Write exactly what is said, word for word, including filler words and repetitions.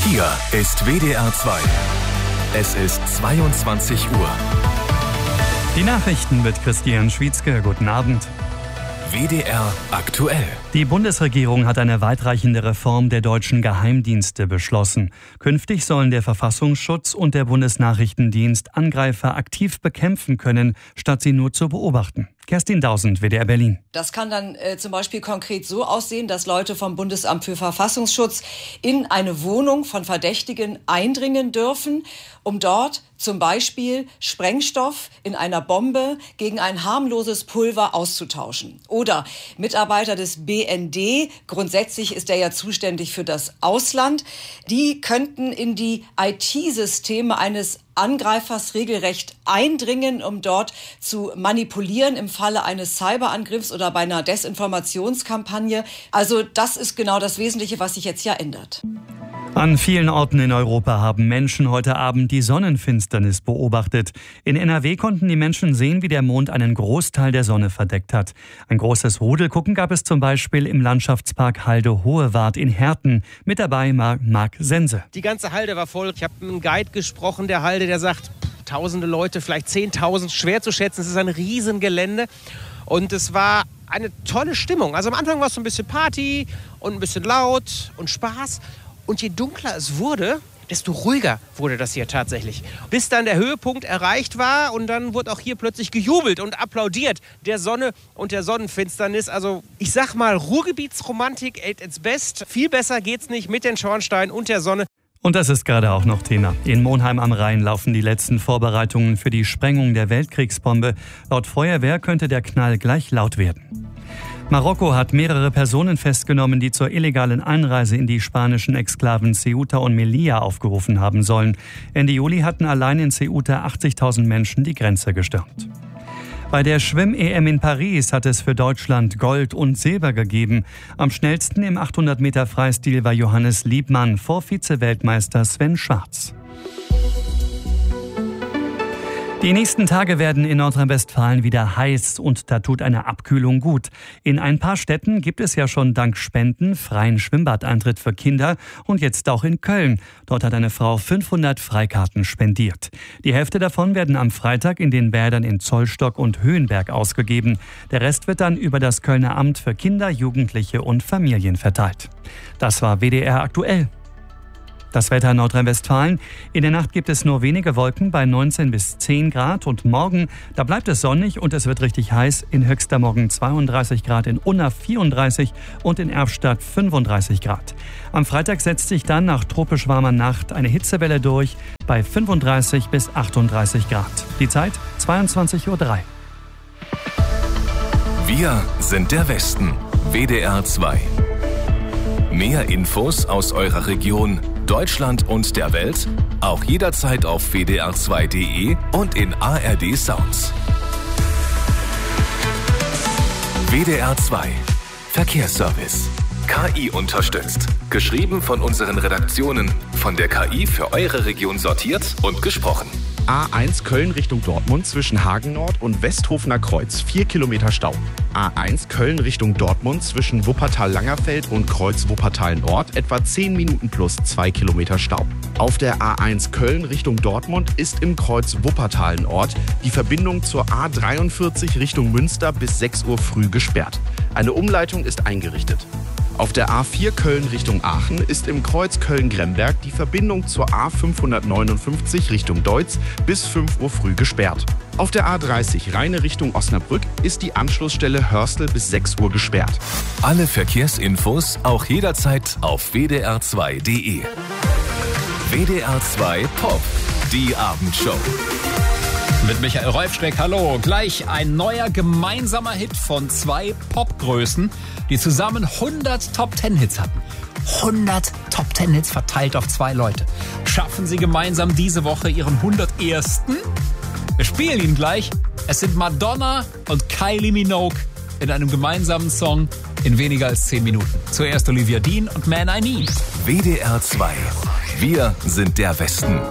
Hier ist W D R zwei. Es ist zweiundzwanzig Uhr. Die Nachrichten mit Christian Schwietzke. Guten Abend. W D R aktuell. Die Bundesregierung hat eine weitreichende Reform der deutschen Geheimdienste beschlossen. Künftig sollen der Verfassungsschutz und der Bundesnachrichtendienst Angreifer aktiv bekämpfen können, statt sie nur zu beobachten. Kerstin Dausend, W D R Berlin. Das kann dann äh, zum Beispiel konkret so aussehen, dass Leute vom Bundesamt für Verfassungsschutz in eine Wohnung von Verdächtigen eindringen dürfen, um dort zum Beispiel Sprengstoff in einer Bombe gegen ein harmloses Pulver auszutauschen. Oder Mitarbeiter des B N D, grundsätzlich ist er ja zuständig für das Ausland, die könnten in die I T-Systeme eines Angreifers regelrecht eindringen, um dort zu manipulieren im Falle eines Cyberangriffs oder bei einer Desinformationskampagne. Also das ist genau das Wesentliche, was sich jetzt ja ändert. An vielen Orten in Europa haben Menschen heute Abend die Sonnenfinsternis beobachtet. In N R W konnten die Menschen sehen, wie der Mond einen Großteil der Sonne verdeckt hat. Ein großes Rudelgucken gab es zum Beispiel im Landschaftspark Halde-Hohewart in Herten. Mit dabei Marc Sense. Die ganze Halde war voll. Ich habe mit einem Guide gesprochen, der Halde, der sagt, tausende Leute, vielleicht zehntausend, schwer zu schätzen. Es ist ein Riesengelände und es war eine tolle Stimmung. Also am Anfang war es so ein bisschen Party und ein bisschen laut und Spaß. Und je dunkler es wurde, desto ruhiger wurde das hier tatsächlich. Bis dann der Höhepunkt erreicht war und dann wurde auch hier plötzlich gejubelt und applaudiert der Sonne und der Sonnenfinsternis. Also ich sag mal, Ruhrgebietsromantik at its best. Viel besser geht's nicht mit den Schornsteinen und der Sonne. Und das ist gerade auch noch Thema. In Monheim am Rhein laufen die letzten Vorbereitungen für die Sprengung der Weltkriegsbombe. Laut Feuerwehr könnte der Knall gleich laut werden. Marokko hat mehrere Personen festgenommen, die zur illegalen Einreise in die spanischen Exklaven Ceuta und Melilla aufgerufen haben sollen. Ende Juli hatten allein in Ceuta achtzigtausend Menschen die Grenze gestürmt. Bei der Schwimm-E M in Paris hat es für Deutschland Gold und Silber gegeben. Am schnellsten im achthundert Meter Freistil war Johannes Liebmann vor Vize-Weltmeister Sven Schwarz. Die nächsten Tage werden in Nordrhein-Westfalen wieder heiß und da tut eine Abkühlung gut. In ein paar Städten gibt es ja schon dank Spenden freien Schwimmbadeintritt für Kinder und jetzt auch in Köln. Dort hat eine Frau fünfhundert Freikarten spendiert. Die Hälfte davon werden am Freitag in den Bädern in Zollstock und Höhenberg ausgegeben. Der Rest wird dann über das Kölner Amt für Kinder, Jugendliche und Familien verteilt. Das war W D R aktuell. Das Wetter in Nordrhein-Westfalen. In der Nacht gibt es nur wenige Wolken bei neunzehn bis zehn Grad. Und morgen, da bleibt es sonnig und es wird richtig heiß. In Höchstermorgen zweiunddreißig Grad, in Unna vierunddreißig und in Erfstadt fünfunddreißig Grad. Am Freitag setzt sich dann nach tropisch warmer Nacht eine Hitzewelle durch bei fünfunddreißig bis achtunddreißig Grad. Die Zeit zweiundzwanzig Uhr drei. Wir sind der Westen. W D R zwei. Mehr Infos aus eurer Region, Deutschland und der Welt, auch jederzeit auf w d r zwei punkt d e und in A R D Sounds. W D R zwei Verkehrsservice. K I unterstützt. Geschrieben von unseren Redaktionen. Von der K I für eure Region sortiert und gesprochen. A eins Köln Richtung Dortmund zwischen Hagen Nord und Westhofener Kreuz. vier Kilometer Stau. A eins Köln Richtung Dortmund zwischen Wuppertal-Langerfeld und Kreuz Wuppertal-Nord. Etwa zehn Minuten plus zwei Kilometer Stau. Auf der A eins Köln Richtung Dortmund ist im Kreuz Wuppertal-Nord die Verbindung zur A dreiundvierzig Richtung Münster bis sechs Uhr früh gesperrt. Eine Umleitung ist eingerichtet. Auf der A vier Köln Richtung Aachen ist im Kreuz Köln-Gremberg die Verbindung zur A fünfhundertneunundfünfzig Richtung Deutz bis fünf Uhr früh gesperrt. Auf der A dreißig Rheine Richtung Osnabrück ist die Anschlussstelle Hörstel bis sechs Uhr gesperrt. Alle Verkehrsinfos auch jederzeit auf w d r zwei punkt d e. W D R zwei Pop, die Abendshow. Mit Michael Rolfschreck, hallo. Gleich ein neuer gemeinsamer Hit von zwei Popgrößen, die zusammen hundert Top-Ten-Hits hatten. hundert Top-Ten-Hits verteilt auf zwei Leute. Schaffen sie gemeinsam diese Woche ihren hundertersten? Wir spielen ihn gleich. Es sind Madonna und Kylie Minogue in einem gemeinsamen Song in weniger als zehn Minuten. Zuerst Olivia Dean und Man I Need. W D R zwei. Wir sind der Westen.